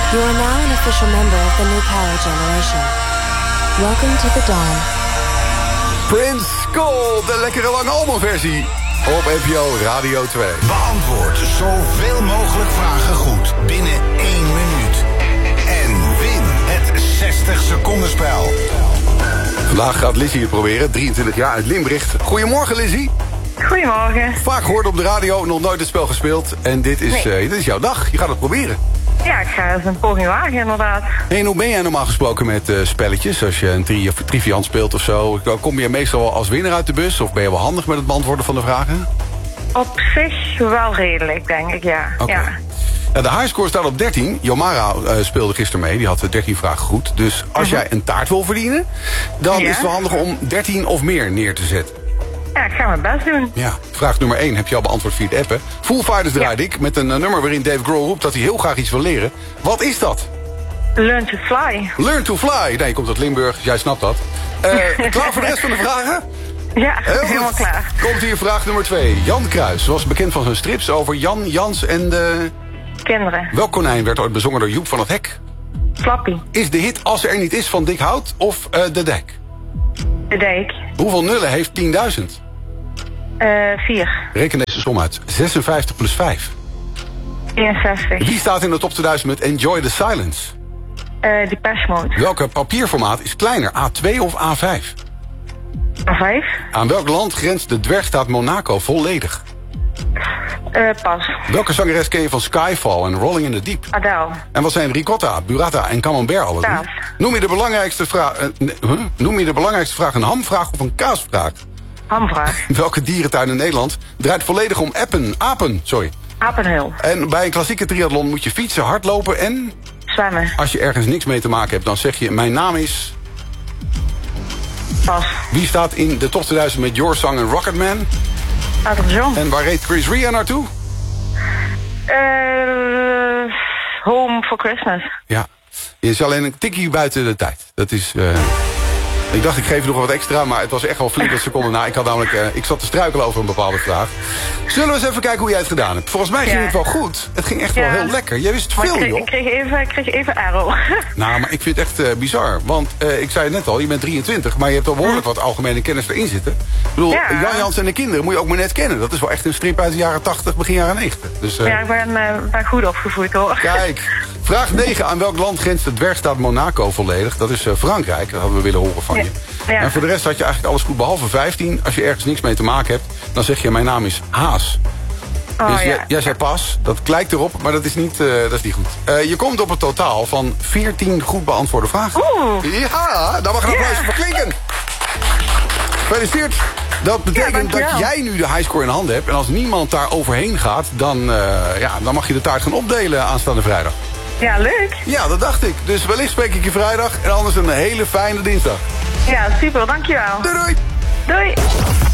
You are now an official member of the new power generation. Welcome to the dawn. Prince Gold, de lekkere lange albumversie. Op NPO Radio 2. Beantwoord zoveel mogelijk vragen goed binnen 1 minuut. En win het 60 seconden spel. Vandaag gaat Lizzie het proberen, 23 jaar uit Limburg. Goedemorgen Lizzie. Goedemorgen. Vaak gehoord op de radio, nog nooit het spel gespeeld. En dit is jouw dag, je gaat het proberen. Ja, ik ga eens een poging wagen, inderdaad. En hoe ben jij normaal gesproken met spelletjes? Als je een triviant speelt of zo, kom je meestal wel als winnaar uit de bus? Of ben je wel handig met het beantwoorden van de vragen? Op zich wel redelijk, denk ik, ja. Okay. Ja. Ja, de highscore staat op 13. Jomara speelde gisteren mee, die had 13 vragen goed. Dus als jij een taart wil verdienen, dan is het wel handig om 13 of meer neer te zetten. Ja, ik ga mijn best doen. Ja, vraag nummer 1 heb je al beantwoord via het appen. Foo Fighters draaide ik met een nummer waarin Dave Grohl roept dat hij heel graag iets wil leren. Wat is dat? Learn to fly. Learn to fly. Nee, je komt uit Limburg, jij snapt dat. Klaar voor de rest van de vragen? Ja, helemaal klaar. Komt hier vraag nummer 2. Jan Kruis was bekend van zijn strips over Jan, Jans en de... Kinderen. Welk konijn werd ooit bezongen door Joep van het Hek? Flappy. Is de hit Als ze er niet is van Dick Hout of De Dijk? De dijk. Hoeveel nullen heeft 10.000? 4. Reken deze som uit. 56 plus 5. 61. Wie staat in de top 2000 met Enjoy the Silence? Depeche Mode. Welke papierformaat is kleiner, A2 of A5? A5. Aan welk land grenst de dwergstaat Monaco volledig? Pas. Welke zangeres ken je van Skyfall en Rolling in the Deep? Adele. En wat zijn ricotta, burrata en camembert alle drie? Kaas. Noem je de belangrijkste vraag een hamvraag of een kaasvraag? Hamvraag. Welke dierentuin in Nederland draait volledig om apen? Apenhul. En bij een klassieke triathlon moet je fietsen, hardlopen en... Zwemmen. Als je ergens niks mee te maken hebt, dan zeg je... mijn naam is... Pas. Wie staat in de top 2000 met Your Song en Rocketman? Elton John. En waar reed Chris Ria naartoe? Home for Christmas. Ja, je is alleen een tikkie buiten de tijd. Dat is... Ik dacht, ik geef je nog wat extra, maar het was echt wel flink een seconde na. Ik zat te struikelen over een bepaalde vraag. Zullen we eens even kijken hoe jij het gedaan hebt? Volgens mij ging het wel goed. Het ging echt wel heel lekker. Jij wist veel, joh. Ik kreeg even arrow. Nou, maar ik vind het echt bizar. Want ik zei het net al, je bent 23, maar je hebt al behoorlijk wat algemene kennis erin zitten. Ik bedoel, Jan Jans en de kinderen moet je ook maar net kennen. Dat is wel echt een strip uit de jaren 80, begin jaren 90. Dus, ja, ik ben goed opgevoed, hoor. Kijk, vraag 9. Aan welk land grenst de dwergstaat Monaco volledig? Dat is Frankrijk, dat hadden we willen horen van je. Ja. En voor de rest had je eigenlijk alles goed, behalve 15. Als je ergens niks mee te maken hebt, dan zeg je mijn naam is Haas. Dus jij zei pas, dat lijkt erop, maar dat is niet goed. Je komt op een totaal van 14 goed beantwoorde vragen. Ja, daar mag een applaus voor klinken. Gefeliciteerd. Dat betekent dat jij nu de highscore in handen hebt. En als niemand daar overheen gaat, dan mag je de taart gaan opdelen aanstaande vrijdag. Ja, leuk. Ja, dat dacht ik. Dus wellicht spreek ik je vrijdag en anders een hele fijne dinsdag. Ja, super. Dankjewel. Doei doei. Doei.